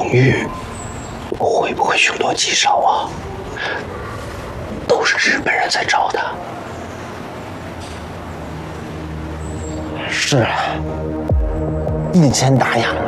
玉会不会凶多吉少啊？都是日本人在找他。 是啊，以前打烊了，